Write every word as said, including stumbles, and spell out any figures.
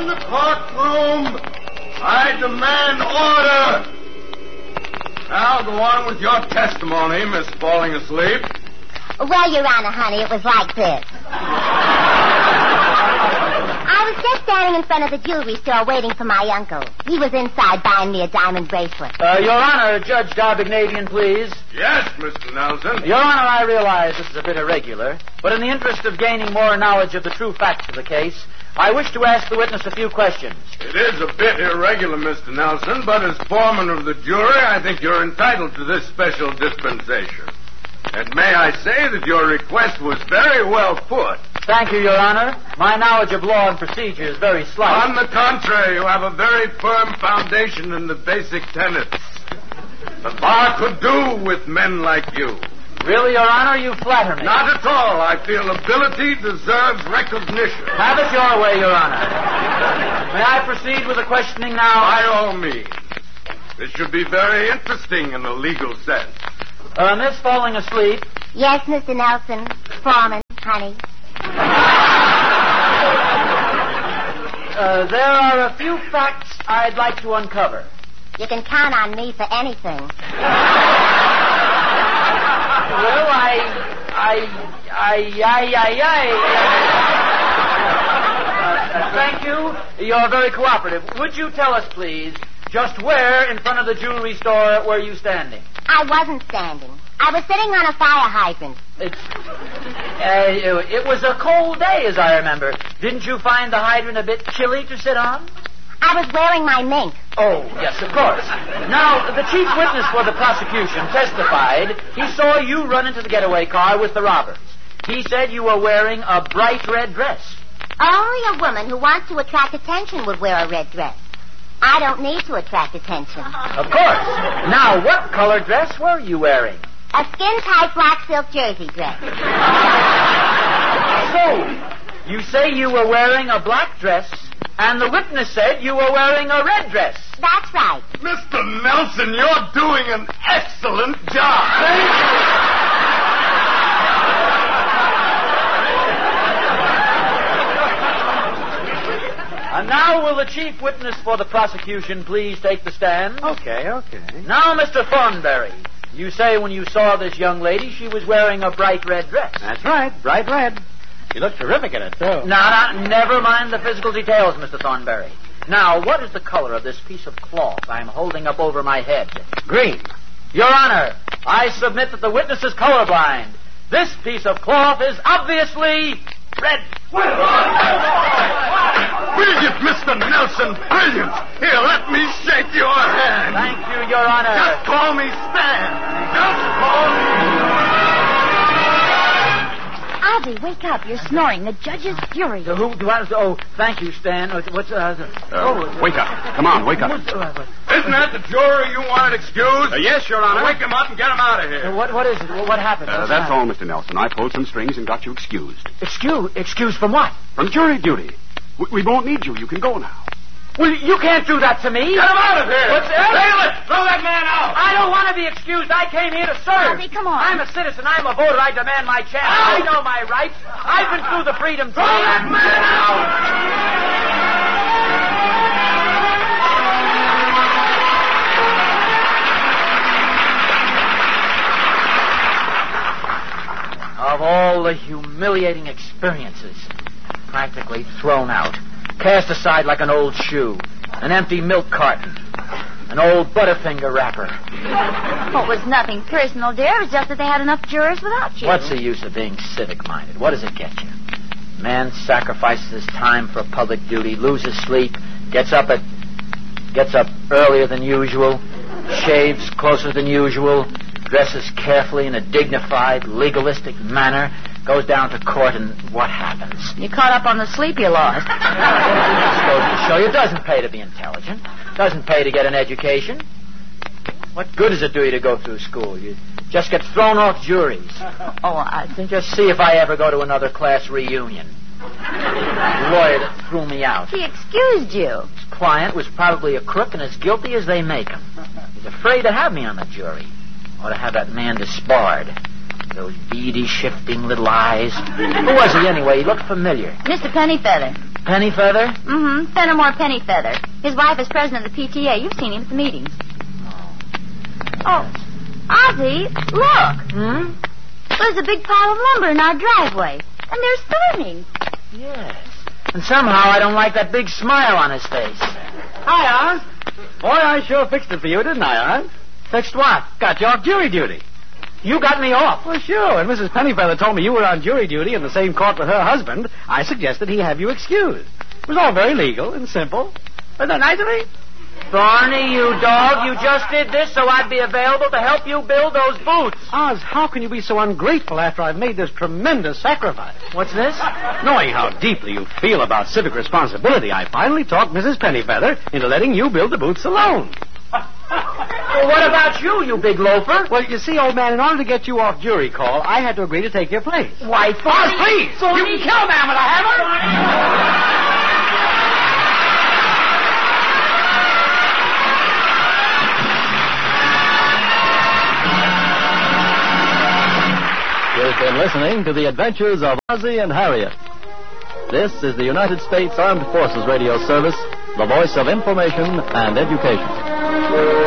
in the courtroom. I demand order. Now go on with your testimony, Miss Falling Asleep. Well, Your Honor, honey, it was like this. I was just standing in front of the jewelry store waiting for my uncle. He was inside buying me a diamond bracelet. Uh, Your Honor, Judge Darbignadian, please. Yes, Mister Nelson. Your Honor, I realize this is a bit irregular, but in the interest of gaining more knowledge of the true facts of the case, I wish to ask the witness a few questions. It is a bit irregular, Mister Nelson, but as foreman of the jury, I think you're entitled to this special dispensation. And may I say that your request was very well put. Thank you, Your Honor. My knowledge of law and procedure is very slight. On the contrary, you have a very firm foundation in the basic tenets. The bar could do with men like you. Really, Your Honor, you flatter me. Not at all. I feel ability deserves recognition. Have it your way, Your Honor. May I proceed with the questioning now? By all means. This should be very interesting in a legal sense. Uh, Miss Falling Asleep. Yes, Mister Nelson. Foreman, honey. Uh, there are a few facts I'd like to uncover. You can count on me for anything. Well, I... I... I... I... I... I... Uh, thank you. You're very cooperative. Would you tell us, please, just where in front of the jewelry store were you standing? I wasn't standing. I was sitting on a fire hydrant. It's, uh, it was a cold day, as I remember. Didn't you find the hydrant a bit chilly to sit on? I was wearing my mink. Oh, yes, of course. Now, the chief witness for the prosecution testified he saw you run into the getaway car with the robbers. He said you were wearing a bright red dress. Only a woman who wants to attract attention would wear a red dress. I don't need to attract attention. Of course. Now, what color dress were you wearing? A skin-tight black silk jersey dress. So, you say you were wearing a black dress, and the witness said you were wearing a red dress. That's right. Mister Nelson, you're doing an excellent job. Thank you. And now will the chief witness for the prosecution please take the stand? Okay, okay. Now, Mister Thornberry, you say when you saw this young lady, she was wearing a bright red dress. That's right, bright red. She looks terrific in it, too. Now, now, never mind the physical details, Mister Thornberry. Now, what is the color of this piece of cloth I'm holding up over my head? Green. Your Honor, I submit that the witness is colorblind. This piece of cloth is obviously red. Brilliant, Mister Nelson, brilliant. Here, let me shake your hand. Thank you, Your Honor. Just call me Stan. Just call me... Ozzy, wake up. You're snoring. The judge is furious. Uh, who do I... Oh, thank you, Stan. Uh, What's... Uh, Uh, oh, wake up. Come on, wake up. what's, uh, what- Isn't that the jury you wanted excused? Uh, yes, Your Honor. Wake him up and get him out of here. uh, what, what is it? What, what happened? Uh, What's that's all, happened? Mister Nelson. I pulled some strings and got you excused. Excuse... Excuse from what? From jury duty. We, we won't need you. You can go now. Well, you can't do that to me. Get him out of here. What's that? Bailiff, throw that man out. I don't want to be excused. I came here to serve. Ozzy, come on. I'm a citizen. I'm a voter. I demand my chance. I know my rights. I've been through the freedom Throw that train. man out. Of all the humiliating experiences, practically thrown out, cast aside like an old shoe, an empty milk carton, an old Butterfinger wrapper. Oh, it was nothing personal, dear. It was just that they had enough jurors without you. What's the use of being civic-minded? What does it get you? Man sacrifices his time for public duty, loses sleep, gets up at gets up earlier than usual, shaves closer than usual, dresses carefully in a dignified, legalistic manner, goes down to court, and what happens? You caught up on the sleep you lost. This goes to show you it doesn't pay to be intelligent. Doesn't pay to get an education. What good does it do you to go through school? You just get thrown off juries. Oh, I Then just see if I ever go to another class reunion. The lawyer that threw me out. He excused you. His client was probably a crook and as guilty as they make him. He's afraid to have me on the jury. Or to have that man disbarred. Those beady, shifting little eyes. Who was he anyway? He looked familiar. Mister Pennyfeather. Pennyfeather? Mm-hmm. Fenimore Pennyfeather. His wife is president of the P T A. You've seen him at the meetings. Oh, Ozzy, look. Hmm? There's a big pile of lumber in our driveway. And there's Thorny. Yes. And somehow I don't like that big smile on his face. Hi, Oz. Boy, I sure fixed it for you, didn't I, Oz? Fixed what? Got you off jury duty. You got me off. Well, sure. When Missus Pennyfeather told me you were on jury duty in the same court with her husband, I suggested he have you excused. It was all very legal and simple. Wasn't that nice of me? Thorny, you dog, you just did this so I'd be available to help you build those boots. Oz, how can you be so ungrateful after I've made this tremendous sacrifice? What's this? Knowing how deeply you feel about civic responsibility, I finally talked Missus Pennyfeather into letting you build the boots alone. Well, what about you, you big loafer? Well, you see, old man, in order to get you off jury call, I had to agree to take your place. Why, Oz, Thorny... please! Thorny... You can kill a man with a hammer! You've been listening to the adventures of Ozzie and Harriet. This is the United States Armed Forces Radio Service, the voice of information and education.